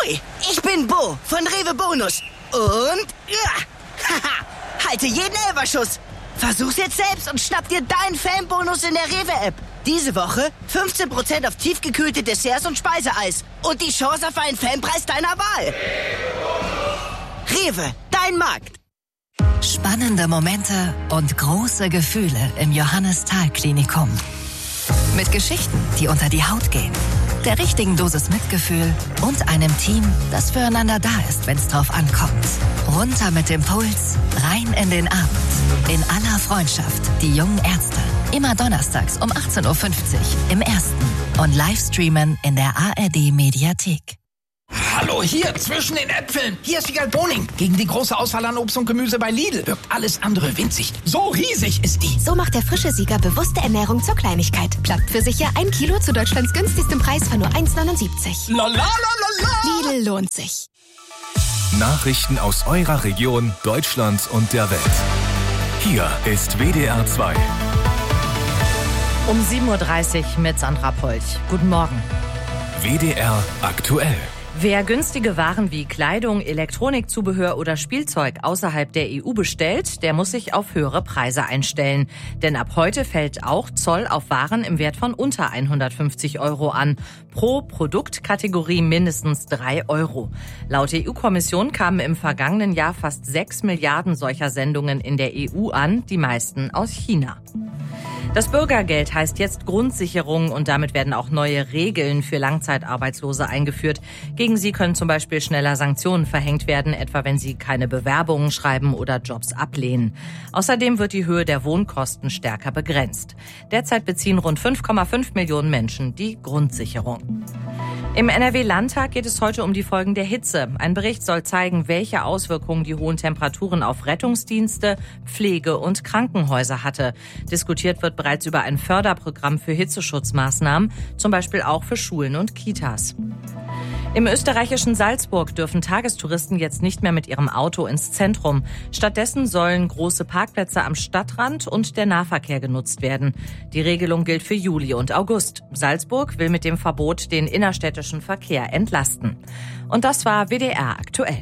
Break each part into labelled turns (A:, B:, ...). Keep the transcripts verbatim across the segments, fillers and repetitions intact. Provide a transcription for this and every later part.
A: Ahoi, ich bin Bo von Rewe Bonus. Und, ja, haha, halte jeden Elferschuss. Versuch's jetzt selbst und schnapp dir deinen Fanbonus in der Rewe-App. Diese Woche fünfzehn Prozent auf tiefgekühlte Desserts und Speiseeis. Und die Chance auf einen Fanpreis deiner Wahl. Rewe, dein Markt.
B: Spannende Momente und große Gefühle im Johannes-Thal-Klinikum. Mit Geschichten, die unter die Haut gehen. Der richtigen Dosis Mitgefühl und einem Team, das füreinander da ist, wenn es drauf ankommt. Runter mit dem Puls, rein in den Abend. In aller Freundschaft, die jungen Ärzte. Immer donnerstags um achtzehn Uhr fünfzig im Ersten. Und Livestreamen in der A R D-Mediathek.
C: Hallo, hier, zwischen den Äpfeln. Hier ist Wiegald Boning. Gegen die große Auswahl an Obst und Gemüse bei Lidl wirkt alles andere winzig. So riesig ist die.
D: So macht der frische Sieger bewusste Ernährung zur Kleinigkeit. Klappt für sicher ein Kilo zu Deutschlands günstigstem Preis von nur eins Komma neunundsiebzig.
C: La la la la la.
D: Lidl lohnt sich.
E: Nachrichten aus eurer Region, Deutschland und der Welt. Hier ist W D R zwei.
F: Um sieben Uhr dreißig mit Sandra Polch. Guten Morgen.
E: W D R aktuell.
F: Wer günstige Waren wie Kleidung, Elektronikzubehör oder Spielzeug außerhalb der E U bestellt, der muss sich auf höhere Preise einstellen. Denn ab heute fällt auch Zoll auf Waren im Wert von unter hundertfünfzig Euro an. Pro Produktkategorie mindestens drei Euro. Laut E U-Kommission kamen im vergangenen Jahr fast sechs Milliarden solcher Sendungen in der E U an, die meisten aus China. Das Bürgergeld heißt jetzt Grundsicherung und damit werden auch neue Regeln für Langzeitarbeitslose eingeführt. Gegen sie können zum Beispiel schneller Sanktionen verhängt werden, etwa wenn sie keine Bewerbungen schreiben oder Jobs ablehnen. Außerdem wird die Höhe der Wohnkosten stärker begrenzt. Derzeit beziehen rund fünf Komma fünf Millionen Menschen die Grundsicherung. Im N R W-Landtag geht es heute um die Folgen der Hitze. Ein Bericht soll zeigen, welche Auswirkungen die hohen Temperaturen auf Rettungsdienste, Pflege und Krankenhäuser hatte. Diskutiert wird bereits über ein Förderprogramm für Hitzeschutzmaßnahmen, zum Beispiel auch für Schulen und Kitas. Im österreichischen Salzburg dürfen Tagestouristen jetzt nicht mehr mit ihrem Auto ins Zentrum. Stattdessen sollen große Parkplätze am Stadtrand und der Nahverkehr genutzt werden. Die Regelung gilt für Juli und August. Salzburg will mit dem Verbot den innerstädtischen Verkehr entlasten. Und das war W D R aktuell.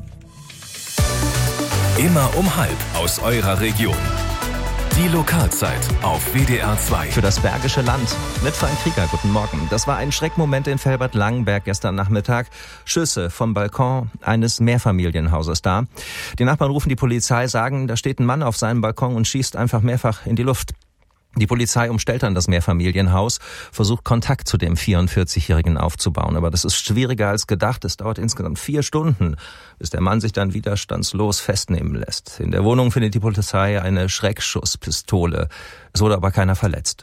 E: Immer um halb aus eurer Region. Die Lokalzeit auf W D R zwei.
G: Für das Bergische Land mit Frank Krieger. Guten Morgen. Das war ein Schreckmoment in Velbert-Langenberg gestern Nachmittag. Schüsse vom Balkon eines Mehrfamilienhauses da. Die Nachbarn rufen die Polizei, sagen, da steht ein Mann auf seinem Balkon und schießt einfach mehrfach in die Luft. Die Polizei umstellt dann das Mehrfamilienhaus, versucht Kontakt zu dem vierundvierzigjährigen aufzubauen. Aber das ist schwieriger als gedacht. Es dauert insgesamt vier Stunden, bis der Mann sich dann widerstandslos festnehmen lässt. In der Wohnung findet die Polizei eine Schreckschusspistole. Es wurde aber keiner verletzt.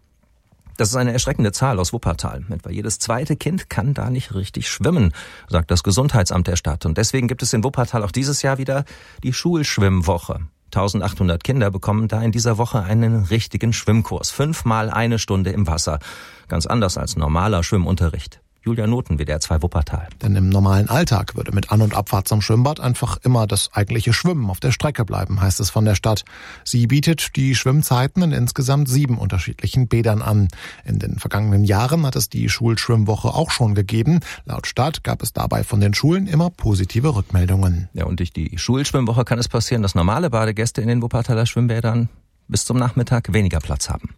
G: Das ist eine erschreckende Zahl aus Wuppertal. Etwa jedes zweite Kind kann da nicht richtig schwimmen, sagt das Gesundheitsamt der Stadt. Und deswegen gibt es in Wuppertal auch dieses Jahr wieder die Schulschwimmwoche. eintausendachthundert Kinder bekommen da in dieser Woche einen richtigen Schwimmkurs. Fünfmal eine Stunde im Wasser. Ganz anders als normaler Schwimmunterricht. Julia Noten, W D R zwei Wuppertal.
H: Denn im normalen Alltag würde mit An- und Abfahrt zum Schwimmbad einfach immer das eigentliche Schwimmen auf der Strecke bleiben, heißt es von der Stadt. Sie bietet die Schwimmzeiten in insgesamt sieben unterschiedlichen Bädern an. In den vergangenen Jahren hat es die Schulschwimmwoche auch schon gegeben. Laut Stadt gab es dabei von den Schulen immer positive Rückmeldungen.
G: Ja, und durch die Schulschwimmwoche kann es passieren, dass normale Badegäste in den Wuppertaler Schwimmbädern bis zum Nachmittag weniger Platz haben.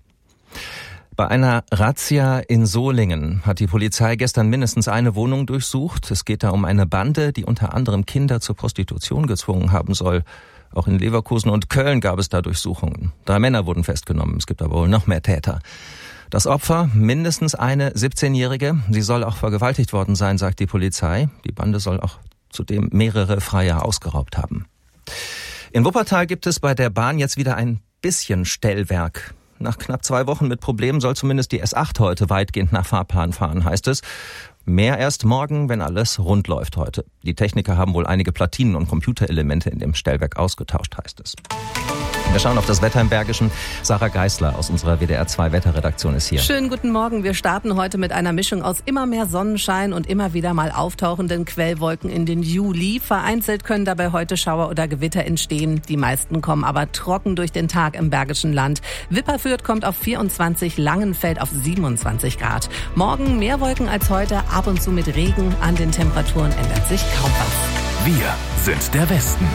G: Bei einer Razzia in Solingen hat die Polizei gestern mindestens eine Wohnung durchsucht. Es geht da um eine Bande, die unter anderem Kinder zur Prostitution gezwungen haben soll. Auch in Leverkusen und Köln gab es da Durchsuchungen. Drei Männer wurden festgenommen. Es gibt aber wohl noch mehr Täter. Das Opfer, mindestens eine siebzehnjährige. Sie soll auch vergewaltigt worden sein, sagt die Polizei. Die Bande soll auch zudem mehrere Freier ausgeraubt haben. In Wuppertal gibt es bei der Bahn jetzt wieder ein bisschen Stellwerk. Nach knapp zwei Wochen mit Problemen soll zumindest die S acht heute weitgehend nach Fahrplan fahren, heißt es. Mehr erst morgen, wenn alles rund läuft heute. Die Techniker haben wohl einige Platinen und Computerelemente in dem Stellwerk ausgetauscht, heißt es. Wir schauen auf das Wetter im Bergischen. Sarah Geisler aus unserer W D R zwei Wetterredaktion ist hier.
I: Schönen guten Morgen. Wir starten heute mit einer Mischung aus immer mehr Sonnenschein und immer wieder mal auftauchenden Quellwolken in den Juli. Vereinzelt können dabei heute Schauer oder Gewitter entstehen. Die meisten kommen aber trocken durch den Tag im Bergischen Land. Wipperfürth kommt auf vierundzwanzig, Langenfeld auf siebenundzwanzig Grad. Morgen mehr Wolken als heute, ab und zu mit Regen. An den Temperaturen ändert sich kaum was.
E: Wir sind der Westen.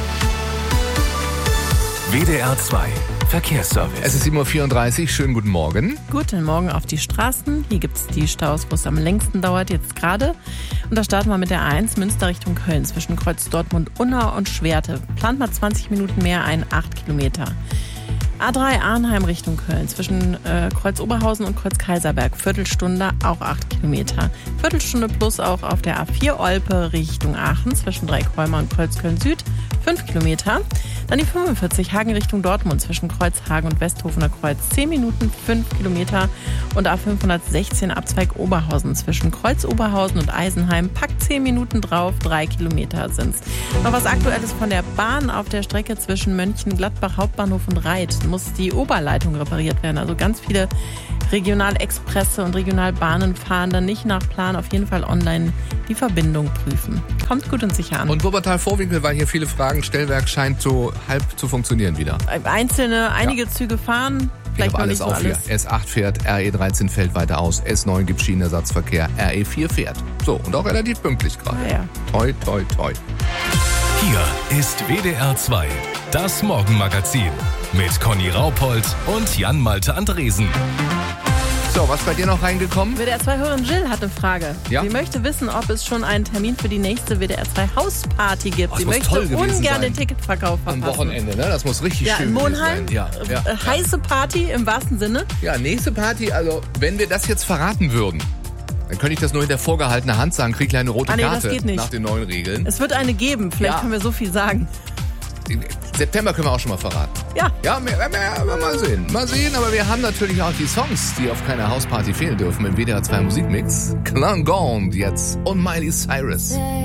E: W D R zwei Verkehrsservice.
J: Es ist sieben Uhr vierunddreißig. Schönen guten Morgen.
K: Guten Morgen auf die Straßen. Hier gibt es die Staus, wo es am längsten dauert, jetzt gerade. Und da starten wir mit der A eins Münster Richtung Köln zwischen Kreuz Dortmund-Unna und Schwerte. Plant mal zwanzig Minuten mehr ein, acht Kilometer. A drei Arnheim Richtung Köln zwischen äh, Kreuz Oberhausen und Kreuz Kaiserberg. Viertelstunde, auch acht Kilometer. Viertelstunde plus auch auf der A vier Olpe Richtung Aachen zwischen Dreieckholmer und Kreuz Köln-Süd. fünf Kilometer. Dann die fünfundvierzig Hagen Richtung Dortmund zwischen Kreuz Hagen und Westhofener Kreuz. zehn Minuten, fünf Kilometer. Und A fünfhundertsechzehn Abzweig Oberhausen zwischen Kreuz Oberhausen und Eisenheim. Packt zehn Minuten drauf, drei Kilometer sind's. Noch was Aktuelles von der Bahn auf der Strecke zwischen Mönchengladbach Hauptbahnhof und Reit. Muss die Oberleitung repariert werden. Also ganz viele Regionalexpresse und Regionalbahnen fahren dann nicht nach Plan. Auf jeden Fall online die Verbindung prüfen. Kommt gut und sicher an.
J: Und Wuppertal-Vorwinkel, weil hier viele Fragen. Stellwerk scheint so halb zu funktionieren wieder.
K: Einzelne, einige
J: ja.
K: Züge fahren.
J: Vielleicht alles nicht so auf alles. Hier. S acht fährt, R E dreizehn fällt weiter aus, S neun gibt Schienenersatzverkehr, R E vier fährt. So, und auch relativ pünktlich gerade.
K: Ja, ja.
J: Toi, toi, toi.
E: Hier ist W D R zwei, das Morgenmagazin mit Conny Raupold und Jan-Malte Andresen.
J: So, was bei dir noch reingekommen?
K: W D R zwei-Hörerin Jill hat eine Frage.
J: Ja?
K: Sie möchte wissen, ob es schon einen Termin für die nächste W D R zwei Hausparty gibt.
J: Oh,
K: Sie möchte ungern den Ticketverkauf verpassen.
J: Am Wochenende, ne? Das muss richtig
K: ja,
J: schön
K: in Monheim.
J: sein. Ja, ja,
K: ja. Heiße Party im wahrsten Sinne.
J: Ja, nächste Party, also wenn wir das jetzt verraten würden, dann könnte ich das nur hinter vorgehaltener Hand sagen, krieg gleich eine rote
K: ah, nee,
J: Karte
K: das geht nicht.
J: nach den neuen Regeln.
K: Es wird eine geben, vielleicht
J: ja.
K: können wir so viel sagen.
J: September können wir auch schon mal verraten.
K: Ja.
J: Ja, mehr, mehr, mal sehen. Mal sehen, aber wir haben natürlich auch die Songs, die auf keiner Hausparty fehlen dürfen im W D R zwei Musikmix. Klangond jetzt und Miley Cyrus.